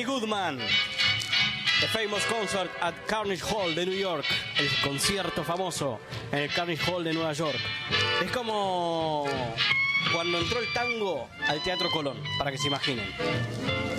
Benny Goodman. The Famous Concert at Carnegie Hall de New York. El concierto famoso en el Carnegie Hall de Nueva York. Es como cuando entró el tango al Teatro Colón, para que se imaginen.